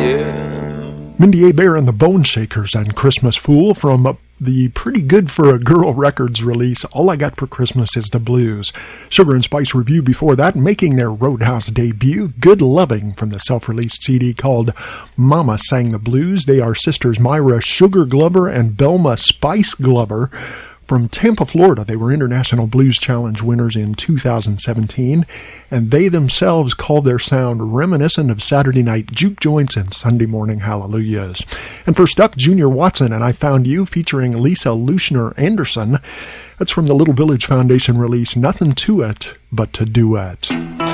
Mindy Abair and the Bone Shakers and Christmas Fool from the Pretty Good for a Girl Records release, All I Got for Christmas is the Blues. Sugar and Spice Review before that, making their Roadhouse debut, Good Loving from the self-released CD called Mama Sang the Blues. They are sisters Myra Sugar Glover and Belma Spice Glover. From Tampa, Florida, they were International Blues Challenge winners in 2017, and they themselves called their sound reminiscent of Saturday night juke joints and Sunday morning hallelujahs. And first up, Junior Watson and I Found You, featuring Lisa Lushner Anderson. That's from the Little Village Foundation release, Nothing to It But to Duet.